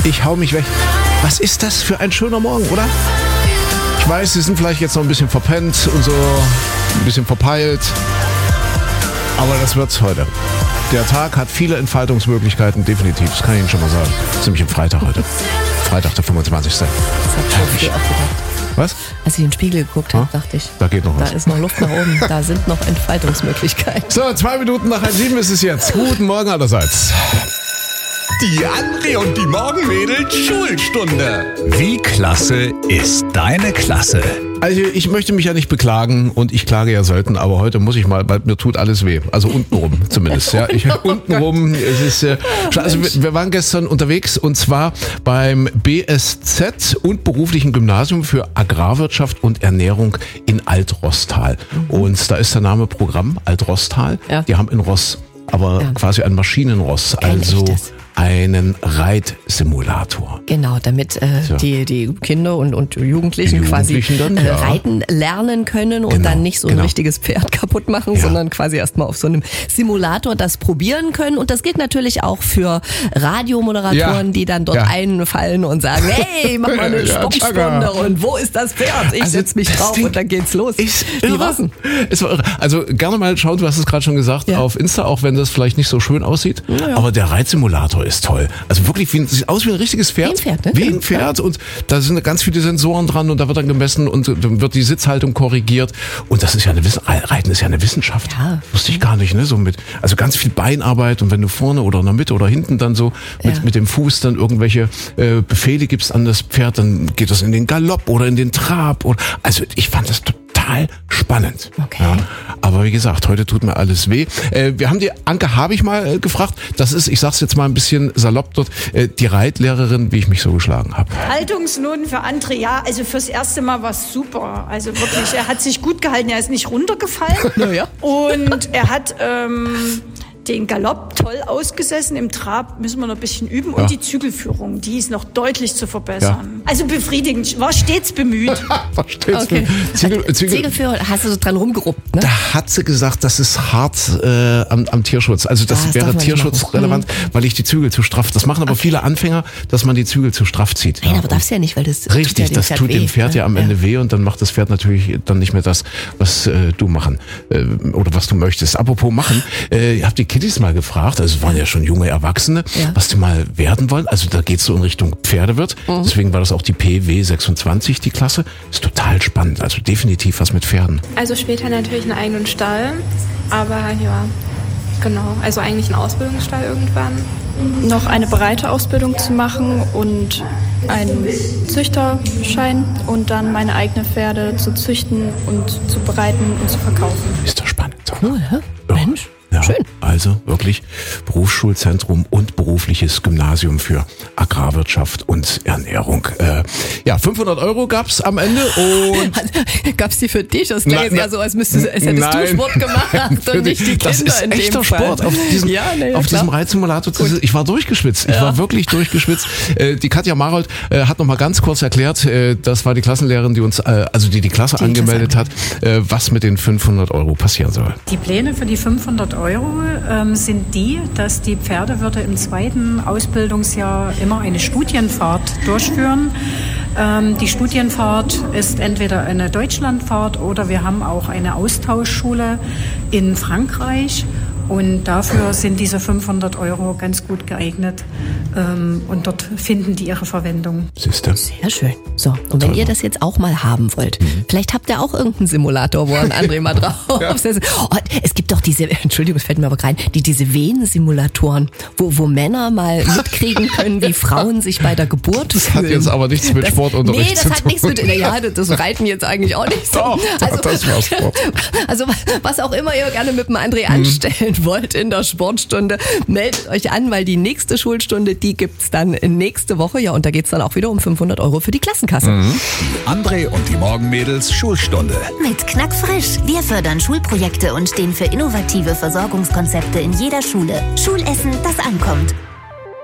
Ich hau mich weg. Was ist das für ein schöner Morgen, oder? Ich weiß, Sie sind vielleicht jetzt noch ein bisschen verpennt und so ein bisschen verpeilt. Aber das wird's heute. Der Tag hat viele Entfaltungsmöglichkeiten, definitiv. Das kann ich Ihnen schon mal sagen. Das ist nämlich am Freitag heute. Freitag, der 25. Das habe ich auch gedacht. Was? Als ich in den Spiegel geguckt habe, dachte ich, da geht noch was. Da ist noch Luft nach oben, da sind noch Entfaltungsmöglichkeiten. So, 2 Minuten nach 7 ist es jetzt. Guten Morgen allerseits. Die André und die Morgenmädels Schulstunde. Wie klasse ist deine Klasse? Also ich möchte mich ja nicht beklagen und ich klage ja selten, aber heute muss ich mal, weil mir tut alles weh. Also untenrum zumindest. Ja, untenrum. Es ist, also wir waren gestern unterwegs und zwar beim BSZ und beruflichen Gymnasium für Agrarwirtschaft und Ernährung in Alt-Roßtal. Und da ist der Name Programm Alt-Roßtal. Ja. Die haben in Ross, aber quasi ein Maschinenross. Also einen Reitsimulator. Genau, damit die Kinder und Jugendlichen quasi dann, reiten lernen können und dann nicht so ein richtiges Pferd kaputt machen, sondern quasi erstmal auf so einem Simulator das probieren können. Und das gilt natürlich auch für Radiomoderatoren, die dann dort einfallen und sagen, hey, mach mal eine Sportstunde und wo ist das Pferd? Ich setze mich drauf und dann geht's los. Ist irre. Also gerne mal schauen, du hast es gerade schon gesagt, auf Insta, auch wenn das vielleicht nicht so schön aussieht. Ja. Aber der Reitsimulator ist toll. Also wirklich, sieht aus wie ein richtiges Pferd. Wie ein Pferd, ne? Wie ein Pferd. Und da sind ganz viele Sensoren dran und da wird dann gemessen und dann wird die Sitzhaltung korrigiert. Und das ist ja Reiten ist ja eine Wissenschaft. Ja. Wusste ich gar nicht, ne? So also ganz viel Beinarbeit und wenn du vorne oder in der Mitte oder hinten dann so mit dem Fuß dann irgendwelche Befehle gibst an das Pferd, dann geht das in den Galopp oder in den Trab. Also ich fand das total spannend. Okay. Ja, aber wie gesagt, heute tut mir alles weh. Wir haben die Anke Habich mal gefragt. Das ist, ich sag's jetzt mal ein bisschen salopp dort, die Reitlehrerin, wie ich mich so geschlagen habe. Haltungsnoten für André, ja, also fürs erste Mal war es super. Also wirklich, er hat sich gut gehalten, er ist nicht runtergefallen. Ja. Und er hat den Galopp toll ausgesessen. Im Trab müssen wir noch ein bisschen üben. Und die Zügelführung, die ist noch deutlich zu verbessern. Ja. Also befriedigend, war stets bemüht. Zügelführung, hast du so dran rumgeruppt, ne? Da hat sie gesagt, das ist hart am Tierschutz. Also das wäre tierschutzrelevant, weil ich die Zügel zu straff. Das machen aber viele Anfänger, dass man die Zügel zu straff zieht. Nein, aber darfst du ja nicht, weil das richtig, das tut dem Pferd ja am Ende weh und dann macht das Pferd natürlich dann nicht mehr das, was du machen oder was du möchtest. Apropos machen, ich habe die Kiddies mal gefragt, also es waren ja schon junge Erwachsene, was die mal werden wollen. Also da geht's so in Richtung Pferdewirt. Deswegen war das auch die PW 26, die Klasse. Ist total spannend, also definitiv was mit Pferden. Also später natürlich einen eigenen Stall, aber ja, genau, also eigentlich einen Ausbildungsstall irgendwann. Noch eine breite Ausbildung zu machen und einen Züchterschein und dann meine eigenen Pferde zu züchten und zu bereiten und zu verkaufen. Ist doch spannend. Cool, hä? Mensch. Ja, schön. Also wirklich Berufsschulzentrum und berufliches Gymnasium für Agrarwirtschaft und Ernährung. 500 € gab's am Ende und gab's die für dich? Das klingt jetzt ja so, als hättest du Sport gemacht und nicht die Kinder. Das ist in echter dem Fall. Sport auf diesem Reitsimulator. Ich war durchgeschwitzt. Ich war wirklich durchgeschwitzt. Die Katja Marold hat noch mal ganz kurz erklärt, das war die Klassenlehrerin, die uns, die Klasse angemeldet hat, was mit den 500 € passieren soll. Die Pläne für die 500 € sind die, dass die Pferdewirte im 2. Ausbildungsjahr immer eine Studienfahrt durchführen. Die Studienfahrt ist entweder eine Deutschlandfahrt oder wir haben auch eine Austauschschule in Frankreich. Und dafür sind diese 500 € ganz gut geeignet und dort finden die ihre Verwendung. Siehste? Sehr schön. So, und wenn ihr das jetzt auch mal haben wollt, vielleicht habt ihr auch irgendeinen Simulator, wo ein André mal drauf ist. Oh, es gibt doch diese, Entschuldigung, es fällt mir aber rein, diese Venensimulatoren, wo Männer mal mitkriegen können, wie Frauen sich bei der Geburt fühlen. Das hat jetzt aber nichts mit Sportunterricht zu tun. Nee, das hat nichts mit, das Reiten jetzt eigentlich auch nicht so. Doch, das war Sport. Also was auch immer ihr gerne mit dem André anstellen wollt in der Sportstunde, meldet euch an, weil die nächste Schulstunde, die gibt's dann nächste Woche. Ja, und da geht's dann auch wieder um 500 € für die Klassenkasse. Die André und die Morgenmädels Schulstunde. Mit Knackfrisch. Wir fördern Schulprojekte und stehen für innovative Versorgungskonzepte in jeder Schule. Schulessen, das ankommt.